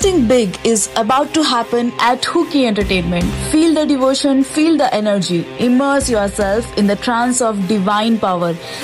Something big is about to happen at Hooky Entertainment. Feel the devotion, feel the energy. Immerse yourself in the trance of divine power.